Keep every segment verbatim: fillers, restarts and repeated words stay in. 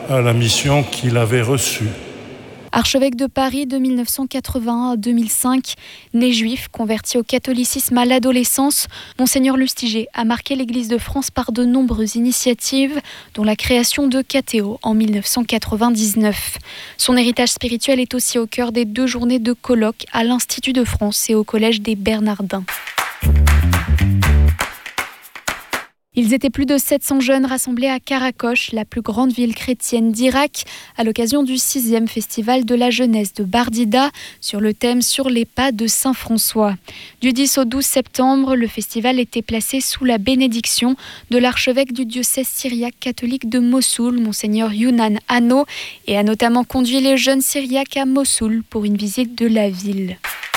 à la mission qu'il avait reçue. Archevêque de Paris de mille neuf cent quatre-vingt-un à deux mille cinq, né juif, converti au catholicisme à l'adolescence, Monseigneur Lustiger a marqué l'Église de France par de nombreuses initiatives, dont la création de Catéo en mille neuf cent quatre-vingt-dix-neuf. Son héritage spirituel est aussi au cœur des deux journées de colloques à l'Institut de France et au Collège des Bernardins. Ils étaient plus de sept cents jeunes rassemblés à Karakoche, la plus grande ville chrétienne d'Irak, à l'occasion du sixième festival de la jeunesse de Bardida, sur le thème « Sur les pas de Saint François ». Du dix au douze septembre, le festival était placé sous la bénédiction de l'archevêque du diocèse syriaque catholique de Mossoul, Monseigneur Younan Hano, et a notamment conduit les jeunes syriaques à Mossoul pour une visite de la ville.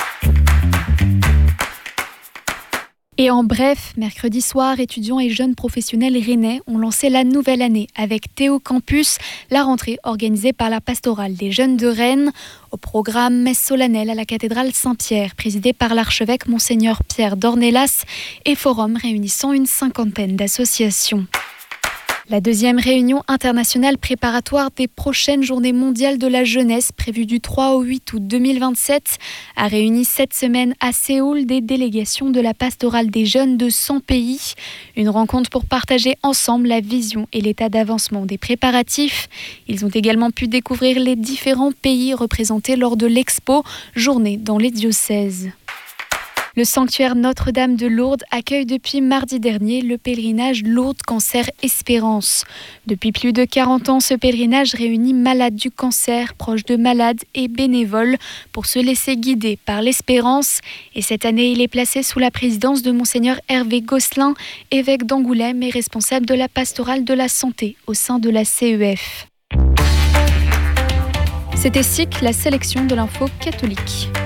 Et en bref, mercredi soir, étudiants et jeunes professionnels rennais ont lancé la nouvelle année avec Théo Campus, la rentrée organisée par la pastorale des jeunes de Rennes. Au programme, messe solennelle à la cathédrale Saint-Pierre, présidée par l'archevêque Monseigneur Pierre Dornelas, et forum réunissant une cinquantaine d'associations. La deuxième réunion internationale préparatoire des prochaines journées mondiales de la jeunesse, prévue du trois au huit août deux mille vingt-sept, a réuni cette semaine à Séoul des délégations de la pastorale des jeunes de cent pays. Une rencontre pour partager ensemble la vision et l'état d'avancement des préparatifs. Ils ont également pu découvrir les différents pays représentés lors de l'expo Journée dans les diocèses. Le sanctuaire Notre-Dame de Lourdes accueille depuis mardi dernier le pèlerinage Lourdes Cancer Espérance. Depuis plus de quarante ans, ce pèlerinage réunit malades du cancer, proches de malades et bénévoles pour se laisser guider par l'espérance. Et cette année, il est placé sous la présidence de Monseigneur Hervé Gosselin, évêque d'Angoulême et responsable de la pastorale de la santé au sein de la C E F. C'était S I C, la sélection de l'info catholique.